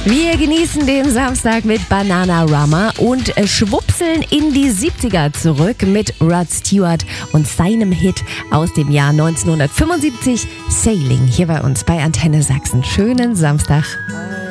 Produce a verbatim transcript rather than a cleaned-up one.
Wir genießen den Samstag mit Bananarama und schwupseln in die siebziger zurück mit Rod Stewart und seinem Hit aus dem Jahr neunzehnhundertfünfundsiebzig, Sailing, hier bei uns bei Antenne Sachsen. Schönen Samstag.